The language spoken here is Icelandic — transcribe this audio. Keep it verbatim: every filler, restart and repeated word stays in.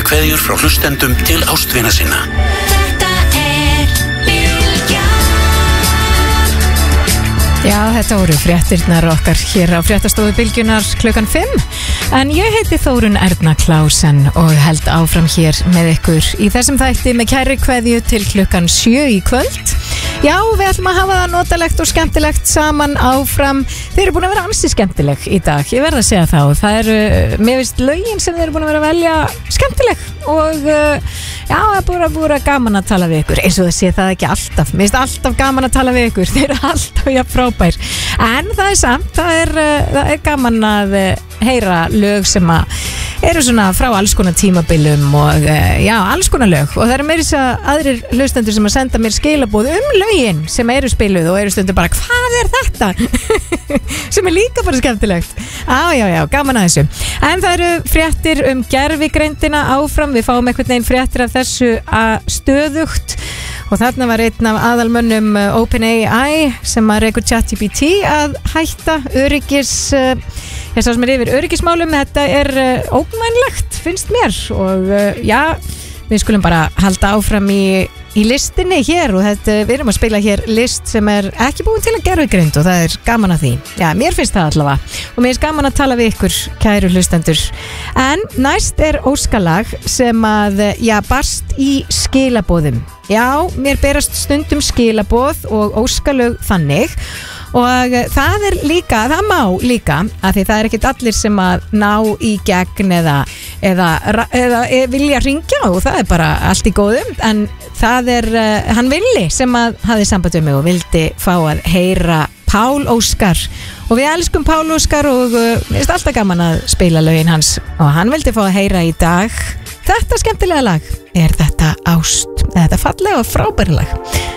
kveðjur frá hlustendum til ástvina sinna. Þetta er Bylgjan. Já, þetta voru fréttirnar okkar hér á fréttastofu Bylgjunar klukkan fimm. En ég heiti Þórunn Erna Klausen og held áfram hér með ykkur í þessum þætti með kærri kveðju til klukkan sjö í kvöld. Já, við ætlum að hafa það notalegt og skemmtilegt saman áfram. Þeir eru búin að vera ansi skemmtileg í dag, ég verð að segja þá. Það eru, mér veist, lögin sem þeir eru búin að vera að velja skemmtileg og já, það er búin að búin að gaman að tala við ykkur. Eins og það sé það ekki alltaf. Mér finnst alltaf gaman að tala við ykkur, þeir eru alltaf jafn frábær. En það er samt, það er, það er gaman að heyra lög sem að eru svona frá alls konar tímabilum og já, alls konar lög og það eru meira þess að aðrir hlustendur sem að senda mér skilaboð um lögin sem eru spiluð og eru stundur bara, hvað er þetta? sem er líka bara skemmtilegt. Á, já, já, gaman að þessu. En það eru fréttir um gervigreindina áfram, við fáum einhvern veginn fréttir af þessu að stöðugt og þarna var einn af aðalmönnum OpenAI sem að rekur ChatGPT að hætta öryggis ég sá sem er yfir öryggismálum, þetta er ógnvænlegt, finnst mér og já, við skulum bara halda áfram í, í listinni hér og þetta, við erum að spila hér list sem er ekki búin til að gervigreind og það er gaman að því. Já, mér finnst það allavega og mér finnst gaman að tala við ykkur, kæru hlustendur. En næst er óskalag sem að, já, barst í skilaboðum. Já, mér berast stundum skilaboð og óskalög þannig og það er líka, það má líka að því það er ekkert allir sem að ná í gegn eða, eða, eða, eða vilja ringja og það er bara allt í góðum en það er uh, hann Villi sem að hafði samband við mig og vildi fá að heyra Pál Óskar og við elskum Pál Óskar og uh, mér finnst alltaf gaman að spila lögin hans og hann vildi fá að heyra í dag þetta skemmtilega lag, er þetta ást, er þetta fallega og frábæri lag.